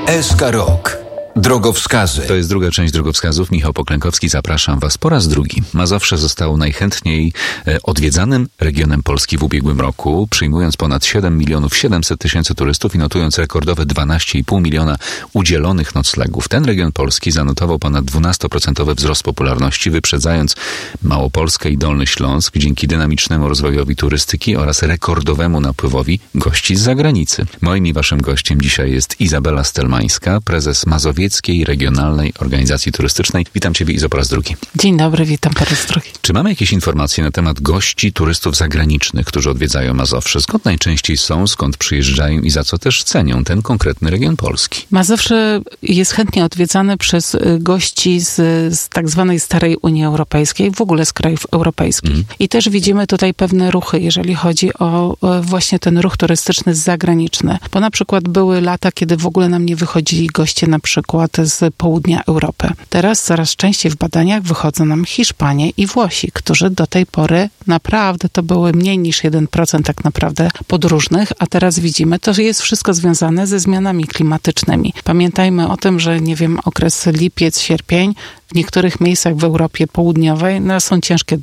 SK Rok. Drogowskazy. To jest druga część drogowskazów. Michał Poklękowski, zapraszam Was po raz drugi. Mazowsze zostało najchętniej odwiedzanym regionem Polski w ubiegłym roku, przyjmując ponad 7 700 000 turystów i notując rekordowe 12,5 miliona udzielonych noclegów. Ten region Polski zanotował ponad 12% wzrost popularności, wyprzedzając Małopolskę i Dolny Śląsk dzięki dynamicznemu rozwojowi turystyki oraz rekordowemu napływowi gości z zagranicy. Moim i Waszym gościem dzisiaj jest Izabela Stelmańska, prezes Mazowieckiej Regionalnej Organizacji Turystycznej. Witam Ciebie, Izo, po raz drugi. Dzień dobry, witam po raz drugi. Czy mamy jakieś informacje na temat gości, turystów zagranicznych, którzy odwiedzają Mazowsze? Skąd najczęściej są, skąd przyjeżdżają i za co też cenią ten konkretny region Polski? Mazowsze jest chętnie odwiedzane przez gości z tak zwanej starej Unii Europejskiej, w ogóle z krajów europejskich. I też widzimy tutaj pewne ruchy, jeżeli chodzi o właśnie ten ruch turystyczny zagraniczny. Bo na przykład były lata, kiedy w ogóle nam nie wychodzili goście na przykład z południa Europy. Teraz coraz częściej w badaniach wychodzą nam Hiszpanie i Włosi, którzy do tej pory naprawdę to były mniej niż 1% tak naprawdę podróżnych, a teraz widzimy, to jest wszystko związane ze zmianami klimatycznymi. Pamiętajmy o tym, że okres lipiec, sierpień w niektórych miejscach w Europie Południowej są ciężkie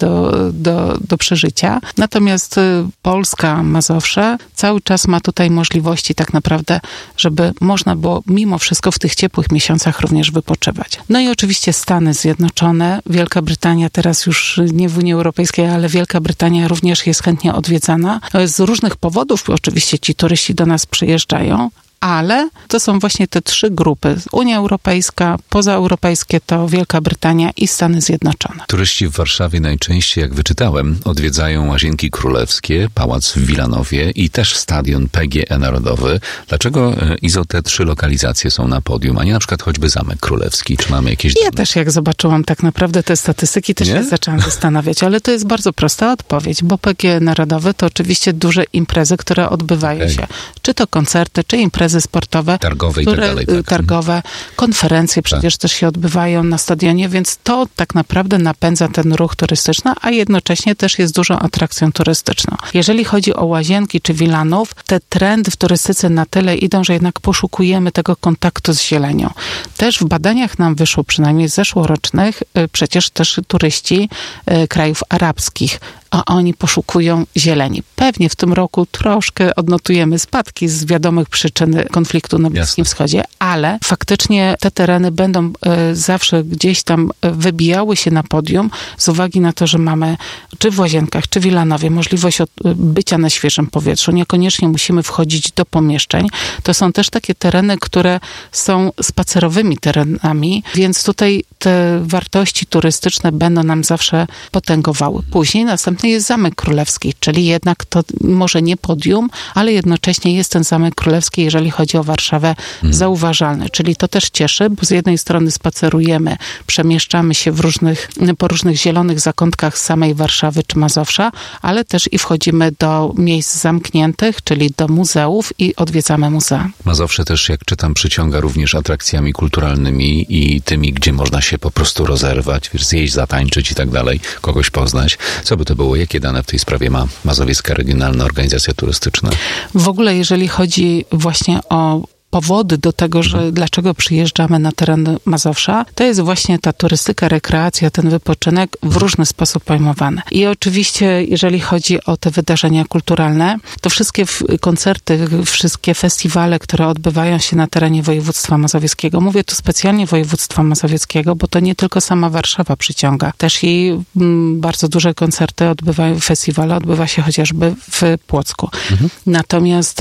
do przeżycia. Natomiast Polska, Mazowsze cały czas ma tutaj możliwości tak naprawdę, żeby można było mimo wszystko w tych ciepłych miesiącach również wypoczywać. No i oczywiście Stany Zjednoczone, Wielka Brytania teraz już nie w Unii Europejskiej, ale Wielka Brytania również jest chętnie odwiedzana. Z różnych powodów oczywiście ci turyści do nas przyjeżdżają, ale to są właśnie te trzy grupy. Unia Europejska, pozaeuropejskie to Wielka Brytania i Stany Zjednoczone. Turyści w Warszawie najczęściej, jak wyczytałem, odwiedzają Łazienki Królewskie, Pałac w Wilanowie i też stadion PGE Narodowy. Dlaczego, Izo, te trzy lokalizacje są na podium, a nie na przykład choćby Zamek Królewski? Czy mamy jakieś dane? Ja też jak zobaczyłam tak naprawdę te statystyki, też się zaczęłam zastanawiać, ale to jest bardzo prosta odpowiedź, bo PGE Narodowy to oczywiście duże imprezy, które odbywają się. Czy to koncerty, czy imprezy sportowe, targowe i tak dalej. Tak. Targowe, konferencje przecież też się odbywają na stadionie, więc to tak naprawdę napędza ten ruch turystyczny, a jednocześnie też jest dużą atrakcją turystyczną. Jeżeli chodzi o Łazienki czy Wilanów, te trendy w turystyce na tyle idą, że jednak poszukujemy tego kontaktu z zielenią. Też w badaniach nam wyszło, przynajmniej zeszłorocznych, przecież też turyści krajów arabskich, a oni poszukują zieleni. Pewnie w tym roku troszkę odnotujemy spadki z wiadomych przyczyn konfliktu na Bliskim Wschodzie, ale faktycznie te tereny będą zawsze gdzieś tam wybijały się na podium z uwagi na to, że mamy czy w Łazienkach, czy w Wilanowie możliwość bycia na świeżym powietrzu. Niekoniecznie musimy wchodzić do pomieszczeń. To są też takie tereny, które są spacerowymi terenami, więc tutaj te wartości turystyczne będą nam zawsze potęgowały. Później następny jest Zamek Królewski, czyli jednak to może nie podium, ale jednocześnie jest ten Zamek Królewski, jeżeli chodzi o Warszawę, zauważalny. Czyli to też cieszy, bo z jednej strony spacerujemy, przemieszczamy się po różnych zielonych zakątkach samej Warszawy czy Mazowsza, ale też i wchodzimy do miejsc zamkniętych, czyli do muzeów i odwiedzamy muzea. Mazowsze też, jak czytam, przyciąga również atrakcjami kulturalnymi i tymi, gdzie można się po prostu rozerwać, zjeść, zatańczyć i tak dalej, kogoś poznać. Co by to było? Jakie dane w tej sprawie ma Mazowiecka Regionalna Organizacja Turystyczna? W ogóle, jeżeli chodzi właśnie o powody do tego, że dlaczego przyjeżdżamy na teren Mazowsza, to jest właśnie ta turystyka, rekreacja, ten wypoczynek w różny sposób pojmowany. I oczywiście, jeżeli chodzi o te wydarzenia kulturalne, to wszystkie koncerty, wszystkie festiwale, które odbywają się na terenie województwa mazowieckiego, mówię tu specjalnie województwa mazowieckiego, bo to nie tylko sama Warszawa przyciąga. Też i bardzo duże koncerty festiwale odbywa się chociażby w Płocku. Natomiast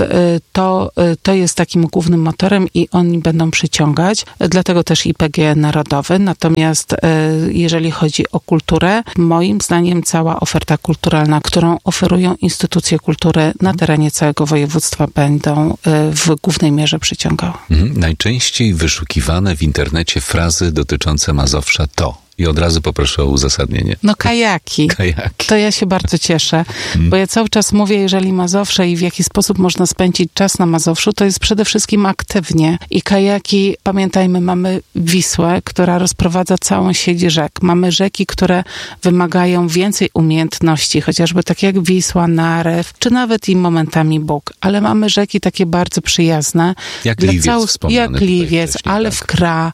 to jest takim głównym motorem i oni będą przyciągać, dlatego też i PGE Narodowy. Natomiast jeżeli chodzi o kulturę, moim zdaniem cała oferta kulturalna, którą oferują instytucje kultury na terenie całego województwa, będą w głównej mierze przyciągały. Najczęściej wyszukiwane w internecie frazy dotyczące Mazowsza to I od razu poproszę o uzasadnienie. No kajaki. To ja się bardzo cieszę, bo ja cały czas mówię, jeżeli Mazowsze i w jaki sposób można spędzić czas na Mazowszu, to jest przede wszystkim aktywnie. I kajaki, pamiętajmy, mamy Wisłę, która rozprowadza całą sieć rzek. Mamy rzeki, które wymagają więcej umiejętności, chociażby tak jak Wisła, Narew, czy nawet i momentami Bóg. Ale mamy rzeki takie bardzo przyjazne. Jak Liwiec Jak Liwiec, Alew Kra,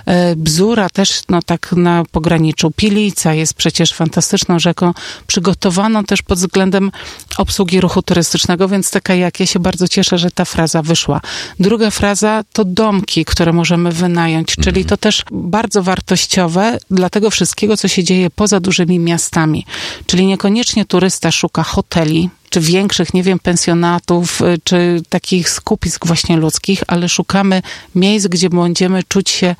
Bzura też, no tak na pograniczu. Pilica jest przecież fantastyczną rzeką, przygotowaną też pod względem obsługi ruchu turystycznego, więc te kajaki, ja się bardzo cieszę, że ta fraza wyszła. Druga fraza to domki, które możemy wynająć, czyli to też bardzo wartościowe dla tego wszystkiego, co się dzieje poza dużymi miastami. Czyli niekoniecznie turysta szuka hoteli, czy większych, nie wiem, pensjonatów, czy takich skupisk właśnie ludzkich, ale szukamy miejsc, gdzie będziemy czuć się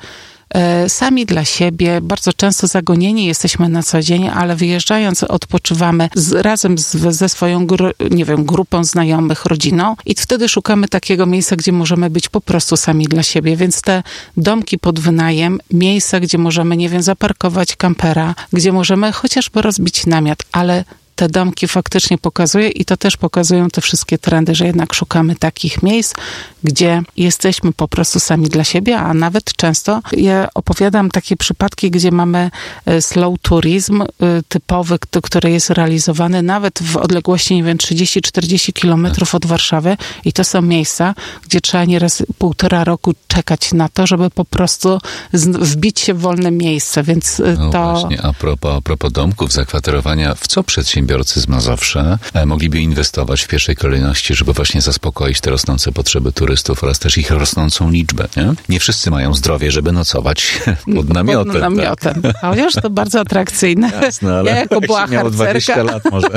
sami dla siebie. Bardzo często zagonieni jesteśmy na co dzień, ale wyjeżdżając odpoczywamy razem ze swoją, grupą znajomych, rodziną i wtedy szukamy takiego miejsca, gdzie możemy być po prostu sami dla siebie. Więc te domki pod wynajem, miejsca, gdzie możemy, nie wiem, zaparkować kampera, gdzie możemy chociażby rozbić namiot, ale te domki faktycznie pokazuje i to też pokazują te wszystkie trendy, że jednak szukamy takich miejsc, gdzie jesteśmy po prostu sami dla siebie, a nawet często ja opowiadam takie przypadki, gdzie mamy slow tourism typowy, który jest realizowany nawet w odległości, nie wiem, 30-40 kilometrów od Warszawy i to są miejsca, gdzie trzeba nieraz 1,5 roku czekać na to, żeby po prostu wbić się w wolne miejsce, więc no to... Właśnie, a propos domków, zakwaterowania, w co przedsiębiorcy z Mazowsza mogliby inwestować w pierwszej kolejności, żeby właśnie zaspokoić te rosnące potrzeby turystów oraz też ich rosnącą liczbę, nie? Nie wszyscy mają zdrowie, żeby nocować pod namiotem. Pod namiotem. Tak. A chociaż to bardzo atrakcyjne. Jasne, ale ja jako była miał 20 lat może.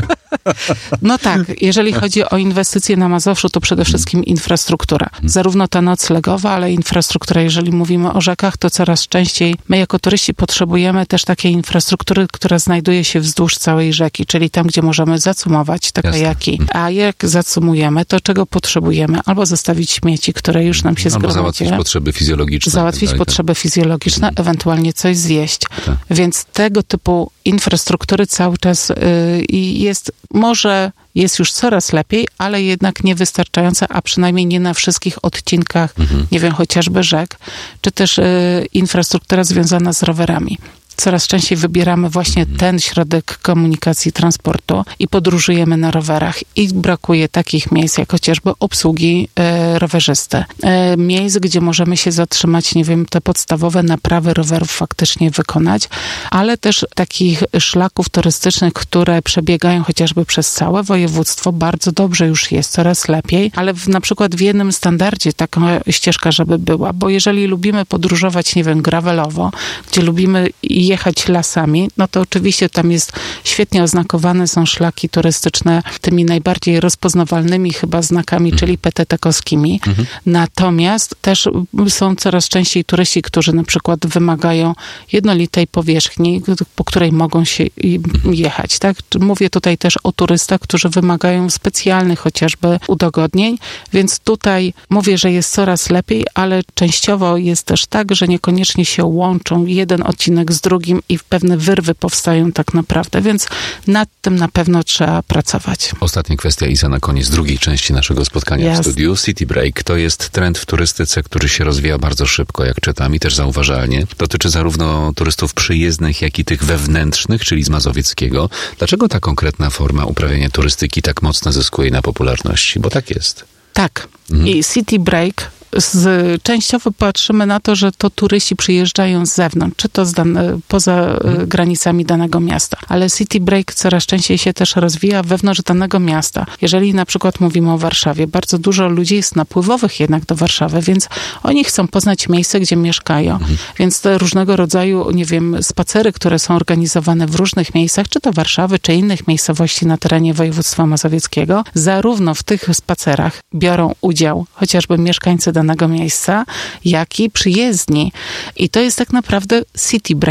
No tak, jeżeli chodzi o inwestycje na Mazowszu, to przede wszystkim infrastruktura. Zarówno ta noclegowa, ale infrastruktura. Jeżeli mówimy o rzekach, to coraz częściej my jako turyści potrzebujemy też takiej infrastruktury, która znajduje się wzdłuż całej rzeki, czyli tam, gdzie możemy zacumować te kajaki. A jak zacumujemy, to czego potrzebujemy? Albo zostawić śmieci, które już nam się zgromadziły. Załatwić potrzeby fizjologiczne. Załatwić potrzeby fizjologiczne, ewentualnie coś zjeść. Tak. Więc tego typu infrastruktury cały czas jest już coraz lepiej, ale jednak niewystarczająca, a przynajmniej nie na wszystkich odcinkach, nie wiem, chociażby rzek, czy też infrastruktura związana z rowerami. Coraz częściej wybieramy właśnie ten środek komunikacji, transportu i podróżujemy na rowerach i brakuje takich miejsc, jak chociażby obsługi rowerzysty. Miejsc, gdzie możemy się zatrzymać, nie wiem, te podstawowe naprawy rowerów faktycznie wykonać, ale też takich szlaków turystycznych, które przebiegają chociażby przez całe województwo, bardzo dobrze już jest, coraz lepiej, ale na przykład w jednym standardzie taka ścieżka, żeby była, bo jeżeli lubimy podróżować, nie wiem, gravelowo, gdzie lubimy jechać lasami, no to oczywiście tam jest świetnie oznakowane są szlaki turystyczne tymi najbardziej rozpoznawalnymi chyba znakami, czyli PTT-kowskimi. Natomiast też są coraz częściej turyści, którzy na przykład wymagają jednolitej powierzchni, po której mogą się jechać, tak? Mówię tutaj też o turystach, którzy wymagają specjalnych chociażby udogodnień, więc tutaj mówię, że jest coraz lepiej, ale częściowo jest też tak, że niekoniecznie się łączą jeden odcinek z drugim i pewne wyrwy powstają tak naprawdę, więc nad tym na pewno trzeba pracować. Ostatnia kwestia, Iza, na koniec drugiej części naszego spotkania w studiu. City Break to jest trend w turystyce, który się rozwija bardzo szybko, jak czytam, i też zauważalnie. Dotyczy zarówno turystów przyjezdnych, jak i tych wewnętrznych, czyli z mazowieckiego. Dlaczego ta konkretna forma uprawiania turystyki tak mocno zyskuje na popularności? Bo tak jest. Tak. I City Break częściowo patrzymy na to, że to turyści przyjeżdżają z zewnątrz, czy to poza granicami danego miasta. Ale City Break coraz częściej się też rozwija wewnątrz danego miasta. Jeżeli na przykład mówimy o Warszawie, bardzo dużo ludzi jest napływowych jednak do Warszawy, więc oni chcą poznać miejsce, gdzie mieszkają. Więc te różnego rodzaju, nie wiem, spacery, które są organizowane w różnych miejscach, czy to Warszawy, czy innych miejscowości na terenie województwa mazowieckiego, zarówno w tych spacerach biorą udział chociażby mieszkańcy danego miejsca, jak i przyjezdni. I to jest tak naprawdę City Break.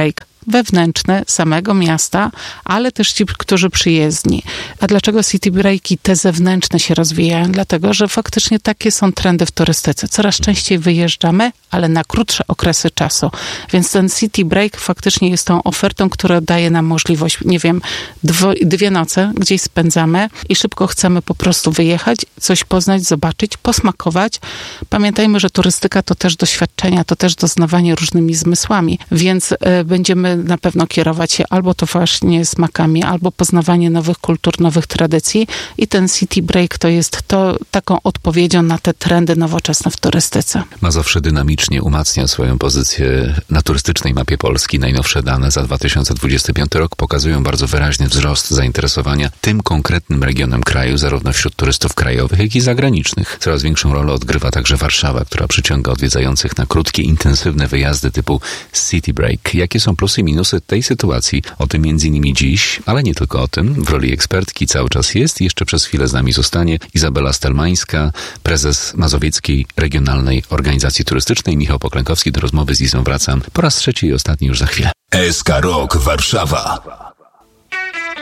wewnętrzny samego miasta, ale też ci, którzy przyjezdni. A dlaczego city breaki te zewnętrzne się rozwijają? Dlatego, że faktycznie takie są trendy w turystyce. Coraz częściej wyjeżdżamy, ale na krótsze okresy czasu. Więc ten city break faktycznie jest tą ofertą, która daje nam możliwość, nie wiem, 2 noce gdzieś spędzamy i szybko chcemy po prostu wyjechać, coś poznać, zobaczyć, posmakować. Pamiętajmy, że turystyka to też doświadczenia, to też doznawanie różnymi zmysłami, więc będziemy na pewno kierować się albo to właśnie smakami, albo poznawanie nowych kultur, nowych tradycji i ten city break to jest taką odpowiedzią na te trendy nowoczesne w turystyce. Mazowsze dynamicznie umacnia swoją pozycję na turystycznej mapie Polski. Najnowsze dane za 2025 rok pokazują bardzo wyraźny wzrost zainteresowania tym konkretnym regionem kraju, zarówno wśród turystów krajowych, jak i zagranicznych. Coraz większą rolę odgrywa także Warszawa, która przyciąga odwiedzających na krótkie, intensywne wyjazdy typu city break. Jakie są plusy i minusy tej sytuacji? O tym m.in. dziś, ale nie tylko o tym. W roli ekspertki cały czas jest i jeszcze przez chwilę z nami zostanie Izabela Stelmańska, prezes Mazowieckiej Regionalnej Organizacji Turystycznej. Michał Poklękowski. Do rozmowy z Izą wracam po raz 3 i ostatni już za chwilę. SK Rok Warszawa.